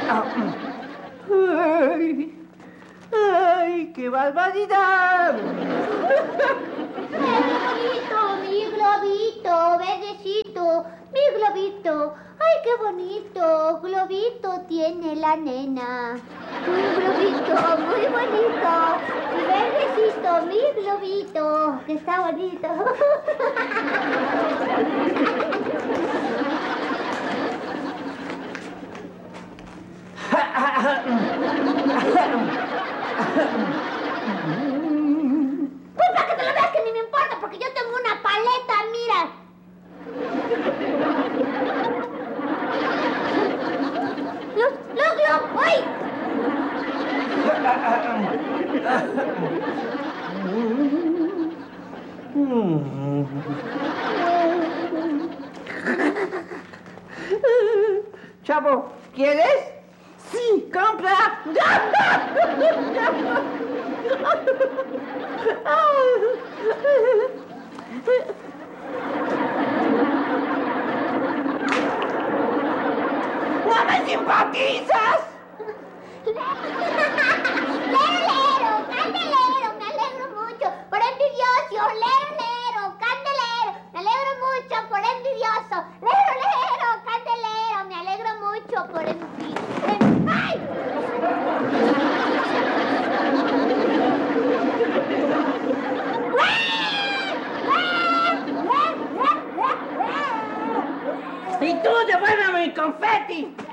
¡Ay! ¡Ay, qué barbaridad! Mi globito, verdecito, mi globito. ¡Ay, qué bonito! Globito tiene la nena. Un globito muy bonito. Mi verdecito, mi globito, que está bonito. Pues para que te lo veas que ni me importa, porque yo tengo una paleta, mira. ¡Lo! ¡Ay! Chavo, ¿quieres? Sí, compra. ¡No me simpatizas! Lero, candelero, me alegro mucho por envidioso. Lero, candelero, me alegro mucho por envidioso. Lero, candelero, me alegro mucho por envidioso. ¡Ay! ¡Y tú, devuélveme mi confeti!